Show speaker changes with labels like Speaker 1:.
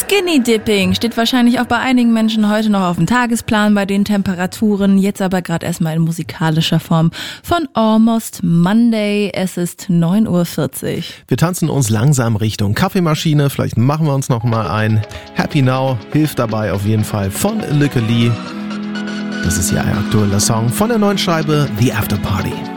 Speaker 1: Skinny Dipping steht wahrscheinlich auch bei einigen Menschen heute noch auf dem Tagesplan bei den Temperaturen. Jetzt aber gerade erstmal in musikalischer Form von Almost Monday. Es ist 9:40 Uhr.
Speaker 2: Wir tanzen uns langsam Richtung Kaffeemaschine. Vielleicht machen wir uns noch mal ein. Happy Now hilft dabei auf jeden Fall von Lykke Li. Das ist ja ein aktueller Song von der neuen Scheibe The After Party.